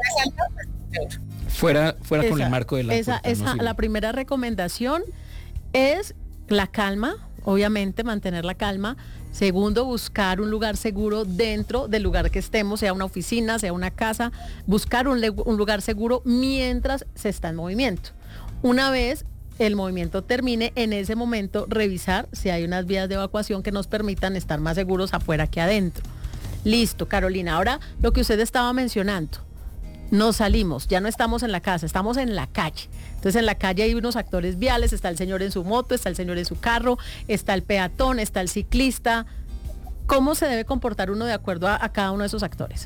Fuera, fuera esa, con el marco de la esa, puerta, esa, no la primera recomendación es la calma, obviamente mantener la calma. Segundo, buscar un lugar seguro dentro del lugar que estemos, sea una oficina, sea una casa, buscar un, un lugar seguro mientras se está en movimiento. Una vez el movimiento termine, en ese momento revisar si hay unas vías de evacuación que nos permitan estar más seguros afuera que adentro. Listo, Carolina. Ahora, lo que usted estaba mencionando, nos salimos, ya no estamos en la casa, estamos en la calle. Entonces en la calle hay unos actores viales, está el señor en su moto, está el señor en su carro, está el peatón, está el ciclista. ¿Cómo se debe comportar uno de acuerdo a, a cada uno de esos actores?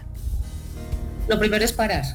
Lo primero es parar,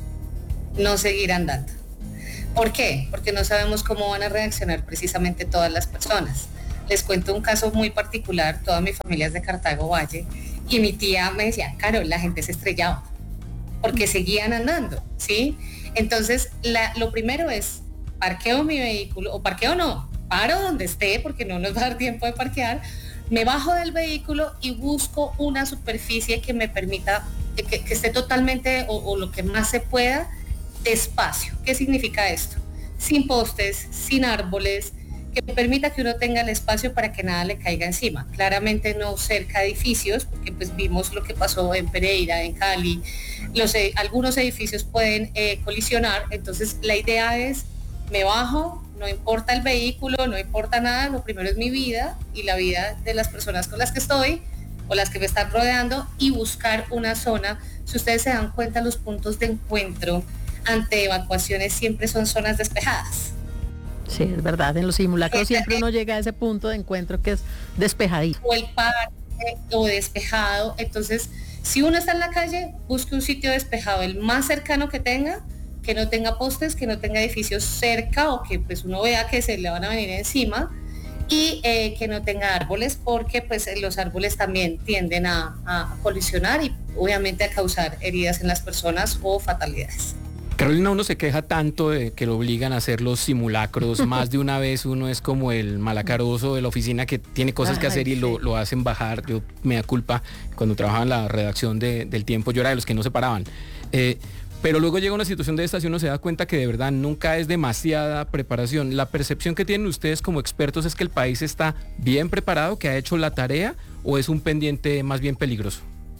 no seguir andando. ¿Por qué? Porque no sabemos cómo van a reaccionar precisamente todas las personas. Les cuento un caso muy particular, toda mi familia es de Cartago Valle, y mi tía me decía, Carol, la gente se estrellaba, porque seguían andando, ¿sí? Entonces, la, lo primero es, parqueo mi vehículo, o parqueo no, paro donde esté, porque no nos va a dar tiempo de parquear, me bajo del vehículo y busco una superficie que me permita, que, que esté totalmente, o, o lo que más se pueda, despacio. ¿Qué significa esto? Sin postes, sin árboles, que permita que uno tenga el espacio para que nada le caiga encima. Claramente no cerca de edificios, porque pues vimos lo que pasó en Pereira, en Cali, los, eh, algunos edificios pueden eh, colisionar, entonces la idea es, me bajo, no importa el vehículo, no importa nada, lo primero es mi vida y la vida de las personas con las que estoy o las que me están rodeando y buscar una zona. Si ustedes se dan cuenta, los puntos de encuentro ante evacuaciones siempre son zonas despejadas. Sí, es verdad, en los simulacros siempre uno llega a ese punto de encuentro que es despejadito. O el parque o despejado, entonces si uno está en la calle, busque un sitio despejado, el más cercano que tenga, que no tenga postes, que no tenga edificios cerca o que pues uno vea que se le van a venir encima y eh, que no tenga árboles, porque pues los árboles también tienden a, a colisionar y obviamente a causar heridas en las personas o fatalidades. Carolina, uno se queja tanto de que lo obligan a hacer los simulacros, más de una vez uno es como el malacaroso de la oficina que tiene cosas Ay, que hacer y sí. lo, lo hacen bajar. Yo me da culpa, cuando trabajaba en la redacción de, del Tiempo, yo era de los que no se paraban. Eh, Pero luego llega una situación de estas y uno se da cuenta que de verdad nunca es demasiada preparación. ¿La percepción que tienen ustedes como expertos es que el país está bien preparado, que ha hecho la tarea, o es un pendiente más bien peligroso?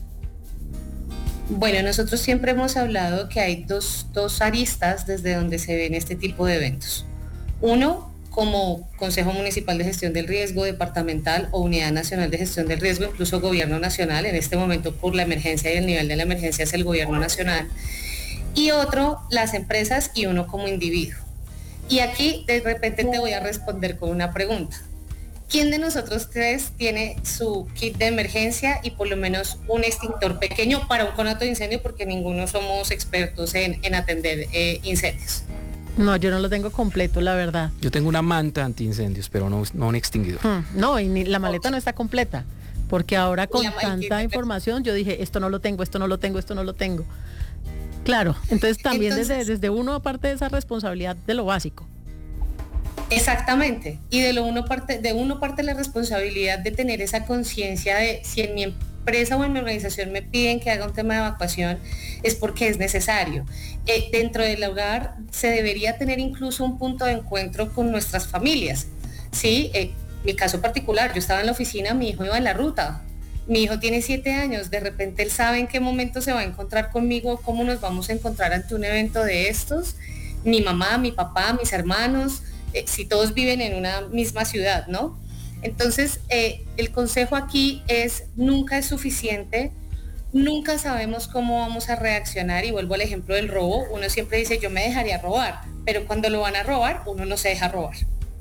Bueno, nosotros siempre hemos hablado que hay dos, dos aristas desde donde se ven este tipo de eventos. Uno, como Consejo Municipal de Gestión del Riesgo, departamental o Unidad Nacional de Gestión del Riesgo, incluso Gobierno Nacional. En este momento, por la emergencia y el nivel de la emergencia, es el Gobierno Nacional. Y otro, las empresas, y uno como individuo. Y aquí de repente te voy a responder con una pregunta. ¿Quién de nosotros tres tiene su kit de emergencia y por lo menos un extintor pequeño para un conato de incendio? Porque ninguno somos expertos en, en atender eh, incendios. No, yo no lo tengo completo, la verdad. Yo tengo una manta antiincendios, pero no, no un extinguidor. Hmm, no, y ni, la maleta no está completa. Porque ahora con tanta información yo dije, esto no lo tengo, esto no lo tengo, esto no lo tengo. Claro, entonces también entonces, desde, desde uno aparte de esa responsabilidad de lo básico. Exactamente, y de lo uno parte, de uno parte la responsabilidad de tener esa conciencia de si en mi empresa o en mi organización me piden que haga un tema de evacuación, es porque es necesario. Eh, dentro del hogar se debería tener incluso un punto de encuentro con nuestras familias, ¿sí? Eh, mi caso particular, yo estaba en la oficina, mi hijo iba en la ruta. Mi hijo tiene siete años, de repente él sabe en qué momento se va a encontrar conmigo, cómo nos vamos a encontrar ante un evento de estos. Mi mamá, mi papá, mis hermanos, eh, si todos viven en una misma ciudad, ¿no? Entonces, eh, el consejo aquí es, nunca es suficiente, nunca sabemos cómo vamos a reaccionar, y vuelvo al ejemplo del robo, uno siempre dice, yo me dejaría robar, pero cuando lo van a robar, uno no se deja robar.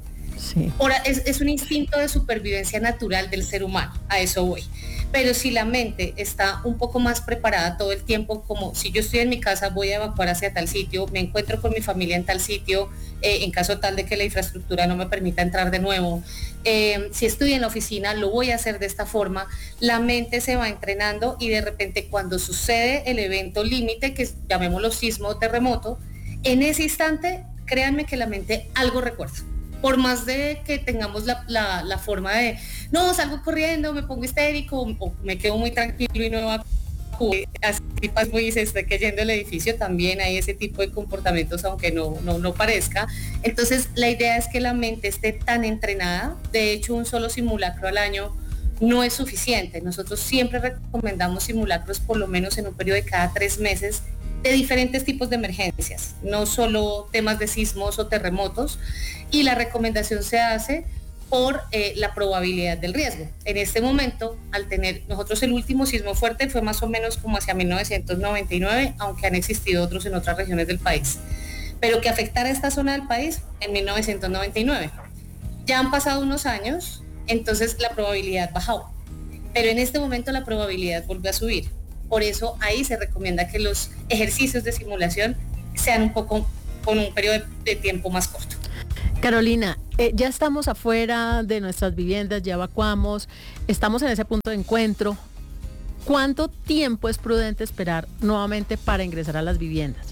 Sí. Ahora, es, es un instinto de supervivencia natural del ser humano, a eso voy. Pero si la mente está un poco más preparada todo el tiempo, como si yo estoy en mi casa, voy a evacuar hacia tal sitio, me encuentro con mi familia en tal sitio, eh, en caso tal de que la infraestructura no me permita entrar de nuevo, eh, si estoy en la oficina, lo voy a hacer de esta forma, la mente se va entrenando y de repente cuando sucede el evento límite, que llamémoslo sismo o terremoto, en ese instante, créanme que la mente algo recuerda. Por más de que tengamos la, la, la forma de, no, salgo corriendo, me pongo histérico, o me quedo muy tranquilo y no evacúo, así pasa y se está cayendo el edificio, también hay ese tipo de comportamientos, aunque no, no, no parezca. Entonces, la idea es que la mente esté tan entrenada, de hecho, un solo simulacro al año no es suficiente. Nosotros siempre recomendamos simulacros por lo menos en un periodo de cada tres meses, de diferentes tipos de emergencias, no solo temas de sismos o terremotos, y la recomendación se hace por eh, la probabilidad del riesgo. En este momento, al tener nosotros el último sismo fuerte fue más o menos como hacia mil novecientos noventa y nueve, aunque han existido otros en otras regiones del país, pero que afectara a esta zona del país en mil novecientos noventa y nueve. Ya han pasado unos años, entonces la probabilidad bajó, pero en este momento la probabilidad volvió a subir. Por eso ahí se recomienda que los ejercicios de simulación sean un poco con un periodo de, de tiempo más corto. Carolina, eh, ya estamos afuera de nuestras viviendas, ya evacuamos, estamos en ese punto de encuentro. ¿Cuánto tiempo es prudente esperar nuevamente para ingresar a las viviendas?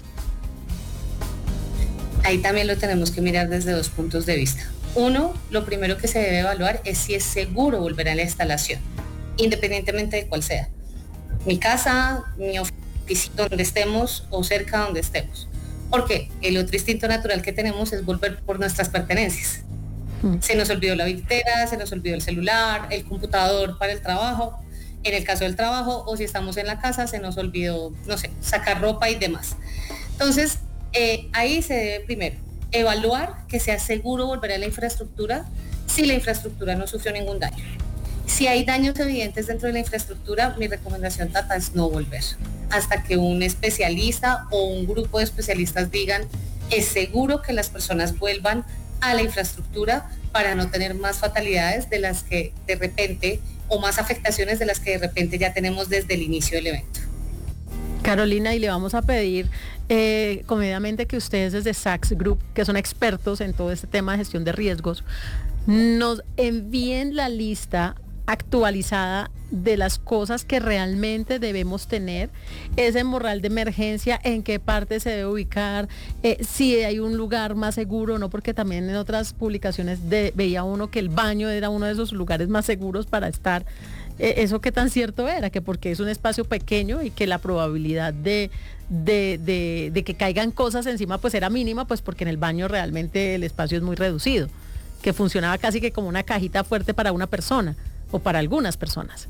Ahí también lo tenemos que mirar desde dos puntos de vista. Uno, lo primero que se debe evaluar es si es seguro volver a la instalación, independientemente de cuál sea. Mi casa, mi oficina, donde estemos o cerca donde estemos. Porque el otro instinto natural que tenemos es volver por nuestras pertenencias. Mm. Se nos olvidó la billetera, se nos olvidó el celular, el computador para el trabajo. En el caso del trabajo, o si estamos en la casa, se nos olvidó, no sé, sacar ropa y demás. Entonces, eh, ahí se debe primero evaluar que sea seguro volver a la infraestructura si la infraestructura no sufrió ningún daño. Si hay daños evidentes dentro de la infraestructura, mi recomendación, Tata, es no volver hasta que un especialista o un grupo de especialistas digan es seguro que las personas vuelvan a la infraestructura para no tener más fatalidades de las que de repente, o más afectaciones de las que de repente ya tenemos desde el inicio del evento. Carolina, y le vamos a pedir eh, comedidamente que ustedes desde Sachs Group, que son expertos en todo este tema de gestión de riesgos, nos envíen la lista actualizada de las cosas que realmente debemos tener, ese morral de emergencia, en qué parte se debe ubicar, eh, si hay un lugar más seguro, no, porque también en otras publicaciones de, veía uno que el baño era uno de esos lugares más seguros para estar, eh, eso qué tan cierto era, que porque es un espacio pequeño y que la probabilidad de, de, de, de que caigan cosas encima pues era mínima, pues porque en el baño realmente el espacio es muy reducido, que funcionaba casi que como una cajita fuerte para una persona o para algunas personas.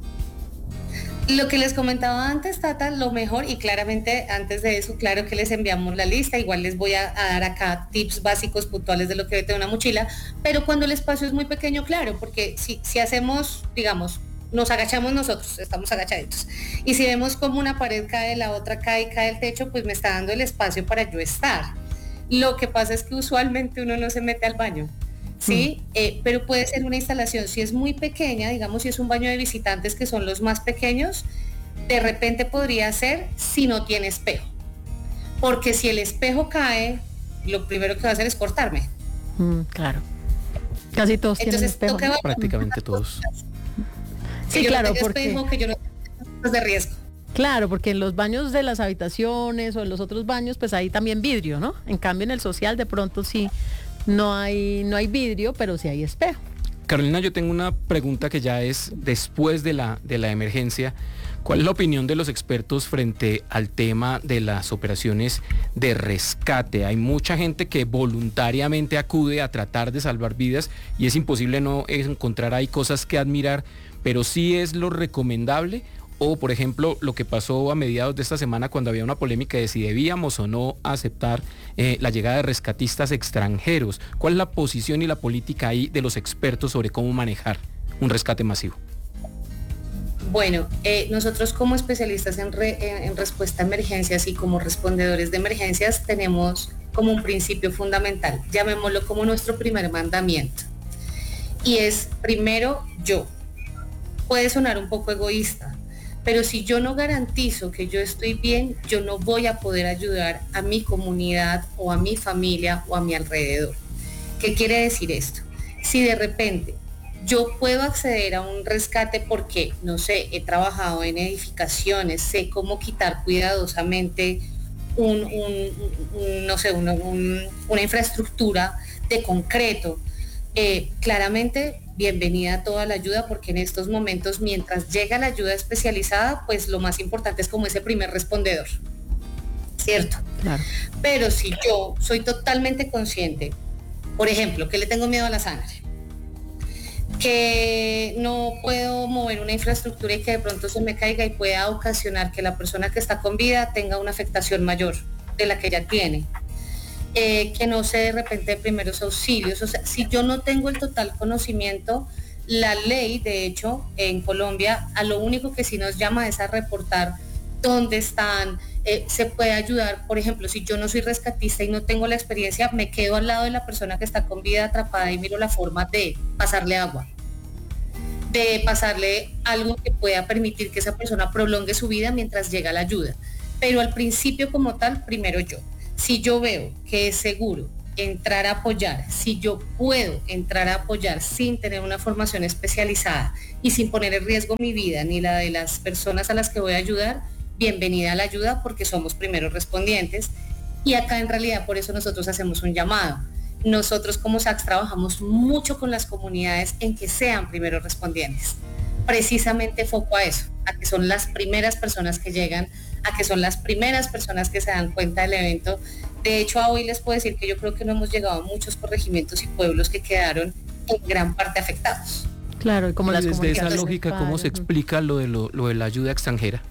Lo que les comentaba antes, Tata, lo mejor, y claramente antes de eso, claro que les enviamos la lista, igual les voy a, a dar acá tips básicos puntuales de lo que debe tener una mochila, pero cuando el espacio es muy pequeño, claro, porque si, si hacemos, digamos, nos agachamos nosotros, estamos agachaditos, y si vemos como una pared cae, la otra cae, cae el techo, pues me está dando el espacio para yo estar. Lo que pasa es que usualmente uno no se mete al baño. Sí, eh, pero puede ser una instalación, si es muy pequeña, digamos si es un baño de visitantes que son los más pequeños, de repente podría ser si no tiene espejo, porque si el espejo cae, lo primero que va a hacer es cortarme. Mm, claro, casi todos Entonces, tienen espejo, ¿no? Prácticamente todos. Sí, claro, no porque espejo, que yo no tengo de riesgo. Claro, porque en los baños de las habitaciones o en los otros baños, pues hay también vidrio, ¿no? En cambio en el social de pronto sí. No hay, no hay vidrio, pero sí hay espejo. Carolina, yo tengo una pregunta que ya es después de la, de la emergencia. ¿Cuál es la opinión de los expertos frente al tema de las operaciones de rescate? Hay mucha gente que voluntariamente acude a tratar de salvar vidas y es imposible no encontrar ahí cosas que admirar, pero sí es lo recomendable. O, por ejemplo, lo que pasó a mediados de esta semana cuando había una polémica de si debíamos o no aceptar eh, la llegada de rescatistas extranjeros. ¿Cuál es la posición y la política ahí de los expertos sobre cómo manejar un rescate masivo? Bueno, eh, nosotros como especialistas en, re, en respuesta a emergencias y como respondedores de emergencias tenemos como un principio fundamental, llamémoslo como nuestro primer mandamiento. Y es, primero, yo. Puede sonar un poco egoísta, pero si yo no garantizo que yo estoy bien, yo no voy a poder ayudar a mi comunidad o a mi familia o a mi alrededor. ¿Qué quiere decir esto? Si de repente yo puedo acceder a un rescate porque, no sé, he trabajado en edificaciones, sé cómo quitar cuidadosamente un, un, un, no sé, una, un, una infraestructura de concreto, eh, claramente bienvenida toda la ayuda, porque en estos momentos, mientras llega la ayuda especializada, pues lo más importante es como ese primer respondedor, ¿cierto? Claro. Pero si yo soy totalmente consciente, por ejemplo, que le tengo miedo a la sangre, que no puedo mover una infraestructura y que de pronto se me caiga y pueda ocasionar que la persona que está con vida tenga una afectación mayor de la que ya tiene, Eh, que no sé de repente de primeros auxilios, o sea, si yo no tengo el total conocimiento, la ley, de hecho, en Colombia, a lo único que sí nos llama es a reportar dónde están, eh, se puede ayudar, por ejemplo, si yo no soy rescatista y no tengo la experiencia, me quedo al lado de la persona que está con vida atrapada y miro la forma de pasarle agua, de pasarle algo que pueda permitir que esa persona prolongue su vida mientras llega la ayuda, pero al principio como tal, primero yo. Si yo veo que es seguro entrar a apoyar, si yo puedo entrar a apoyar sin tener una formación especializada y sin poner en riesgo mi vida ni la de las personas a las que voy a ayudar, bienvenida a la ayuda, porque somos primeros respondientes. Y acá en realidad por eso nosotros hacemos un llamado. Nosotros como S A C S trabajamos mucho con las comunidades en que sean primeros respondientes. Precisamente foco a eso, a que son las primeras personas que llegan, a que son las primeras personas que se dan cuenta del evento. De hecho, a hoy les puedo decir que yo creo que no hemos llegado a muchos corregimientos y pueblos que quedaron en gran parte afectados. Claro, y como y las desde esa comunicaciones lógica, ¿cómo se explica lo de, lo, lo de la ayuda extranjera?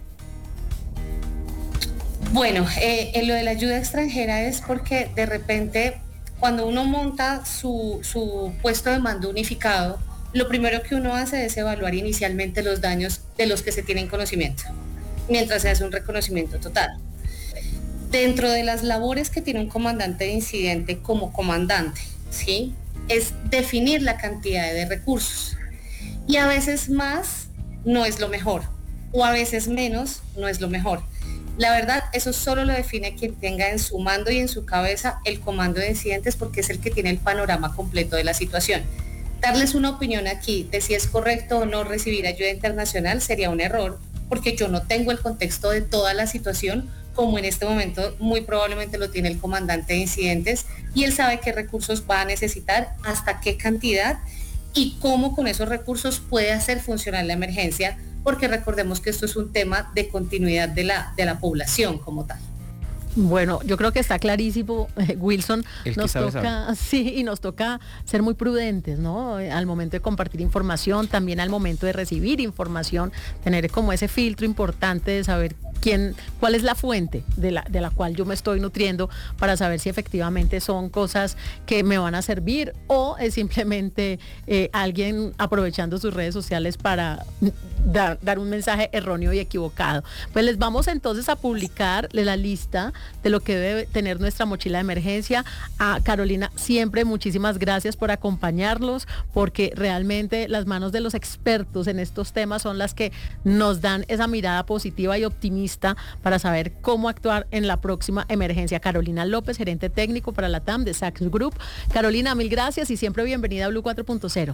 Bueno, eh, en lo de la ayuda extranjera es porque de repente cuando uno monta su, su puesto de mando unificado, lo primero que uno hace es evaluar inicialmente los daños de los que se tienen conocimiento, mientras se hace un reconocimiento total. Dentro de las labores que tiene un comandante de incidente como comandante, ¿sí?, es definir la cantidad de recursos. Y a veces más no es lo mejor, o a veces menos no es lo mejor. La verdad, eso solo lo define quien tenga en su mando y en su cabeza el comando de incidentes, porque es el que tiene el panorama completo de la situación. Darles una opinión aquí de si es correcto o no recibir ayuda internacional sería un error, porque yo no tengo el contexto de toda la situación, como en este momento muy probablemente lo tiene el comandante de incidentes, y él sabe qué recursos va a necesitar, hasta qué cantidad y cómo con esos recursos puede hacer funcionar la emergencia, porque recordemos que esto es un tema de continuidad de la, de la población como tal. Bueno, yo creo que está clarísimo, eh, Wilson. El que nos sabe, toca, sabe. sí, y nos toca ser muy prudentes, ¿no? Al momento de compartir información, también al momento de recibir información, tener como ese filtro importante de saber quién, cuál es la fuente de la, de la cual yo me estoy nutriendo para saber si efectivamente son cosas que me van a servir o es simplemente eh, alguien aprovechando sus redes sociales para dar, dar un mensaje erróneo y equivocado. Pues les vamos entonces a publicar la lista de lo que debe tener nuestra mochila de emergencia. A Carolina, siempre muchísimas gracias por acompañarlos, porque realmente las manos de los expertos en estos temas son las que nos dan esa mirada positiva y optimista para saber cómo actuar en la próxima emergencia. Carolina López, gerente técnico para la T A M de Sachs Group. Carolina, mil gracias y siempre bienvenida a Blue cuatro punto cero.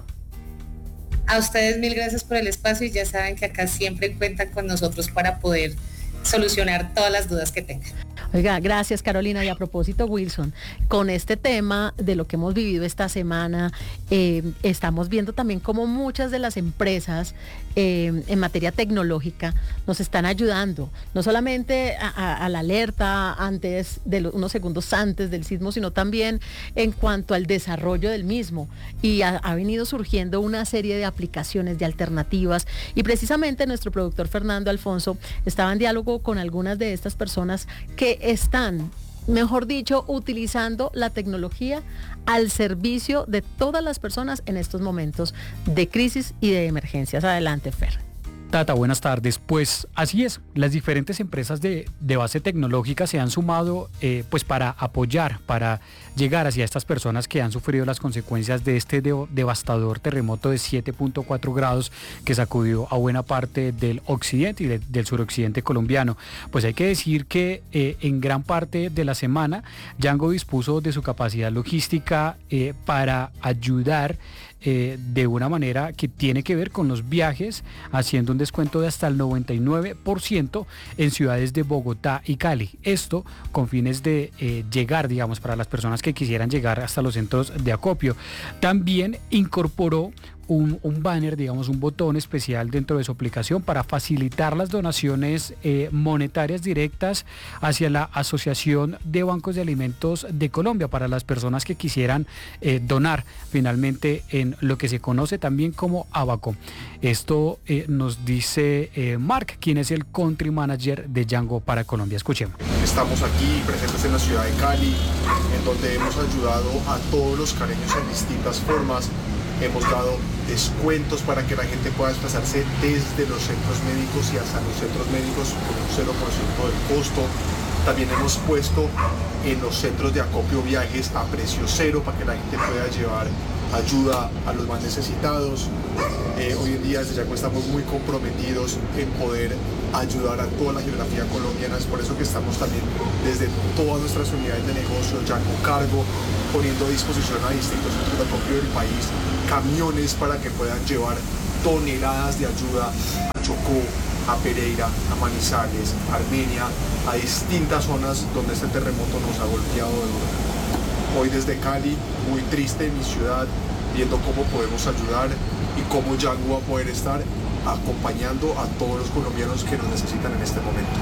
A ustedes mil gracias por el espacio y ya saben que acá siempre cuentan con nosotros para poder solucionar todas las dudas que tengan. Oiga, gracias Carolina. Y a propósito, Wilson, con este tema de lo que hemos vivido esta semana, eh, estamos viendo también cómo muchas de las empresas eh, en materia tecnológica nos están ayudando, no solamente a, a, a la alerta antes de lo, unos segundos antes del sismo, sino también en cuanto al desarrollo del mismo. Y ha, ha venido surgiendo una serie de aplicaciones, de alternativas, y precisamente nuestro productor Fernando Alfonso estaba en diálogo con algunas de estas personas que están, mejor dicho, utilizando la tecnología al servicio de todas las personas en estos momentos de crisis y de emergencias. Adelante, Fer. Tata, buenas tardes. Pues así es, las diferentes empresas de, de base tecnológica se han sumado eh, pues para apoyar, para llegar hacia estas personas que han sufrido las consecuencias de este de, devastador terremoto de siete punto cuatro grados que sacudió a buena parte del occidente y de, del suroccidente colombiano. Pues hay que decir que eh, en gran parte de la semana Django dispuso de su capacidad logística eh, para ayudar Eh, de una manera que tiene que ver con los viajes, haciendo un descuento de hasta el noventa y nueve por ciento en ciudades de Bogotá y Cali. Esto con fines de eh, llegar, digamos, para las personas que quisieran llegar hasta los centros de acopio. También incorporó Un, un banner, digamos, un botón especial dentro de su aplicación para facilitar las donaciones eh, monetarias directas hacia la Asociación de Bancos de Alimentos de Colombia para las personas que quisieran eh, donar finalmente en lo que se conoce también como Abaco. Esto eh, nos dice eh, Mark, quien es el Country Manager de Django para Colombia. Escuchemos. Estamos aquí presentes en la ciudad de Cali, en donde hemos ayudado a todos los caleños en distintas formas. Hemos dado descuentos para que la gente pueda desplazarse desde los centros médicos y hasta los centros médicos con un cero por ciento del costo. También hemos puesto en los centros de acopio viajes a precio cero para que la gente pueda llevar ayuda a los más necesitados. Eh, hoy en día desde Django estamos muy comprometidos en poder ayudar a toda la geografía colombiana. Es por eso que estamos también desde todas nuestras unidades de negocio, Django Cargo, poniendo a disposición a distintos centros de acopio del país camiones para que puedan llevar toneladas de ayuda a Chocó, a Pereira, a Manizales, a Armenia, a distintas zonas donde este terremoto nos ha golpeado de duro. Hoy desde Cali, muy triste en mi ciudad, viendo cómo podemos ayudar y cómo Django va a poder estar acompañando a todos los colombianos que nos necesitan en este momento.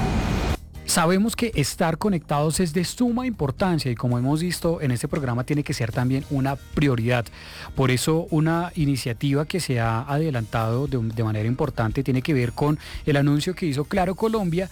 Sabemos que estar conectados es de suma importancia y como hemos visto en este programa tiene que ser también una prioridad. Por eso una iniciativa que se ha adelantado de, de manera importante tiene que ver con el anuncio que hizo Claro Colombia